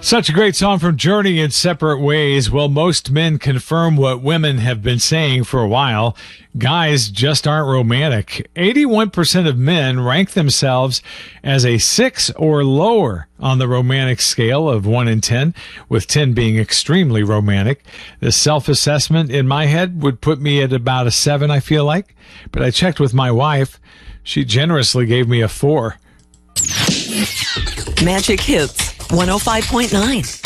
Such a great song from Journey in Separate Ways. Well, most men confirm what women have been saying for a while. Guys just aren't romantic. 81% of men rank themselves as a 6 or lower on the romantic scale of 1 in 10, with 10 being extremely romantic. The self-assessment in my head would put me at about a 7, I feel like. But I checked with my wife. She generously gave me a 4. Magic Hits 105.9.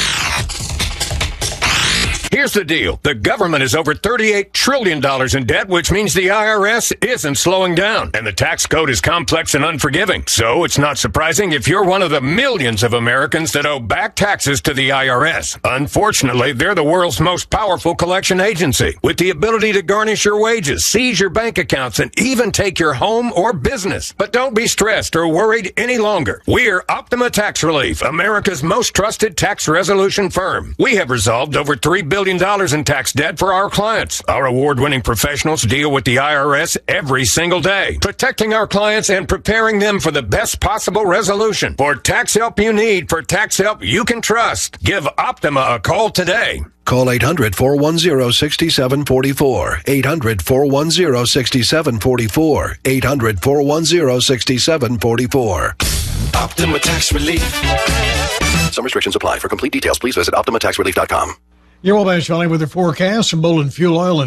Here's the deal. The government is over $38 trillion in debt, which means the IRS isn't slowing down. And the tax code is complex and unforgiving. So it's not surprising if you're one of the millions of Americans that owe back taxes to the IRS. Unfortunately, they're the world's most powerful collection agency, with the ability to garnish your wages, seize your bank accounts, and even take your home or business. But don't be stressed or worried any longer. We're Optima Tax Relief, America's most trusted tax resolution firm. We have resolved over $3 billion in tax debt for our clients. Our award-winning professionals deal with the IRS every single day, protecting our clients and preparing them for the best possible resolution. For tax help you need, for tax help you can trust, give Optima a call today. Call 800-410-6744. 800-410-6744. 800-410-6744. Optima Tax Relief. Some restrictions apply. For complete details, please visit OptimaTaxRelief.com. Your Wabash Valley weather forecast from Bolin Fuel Oil and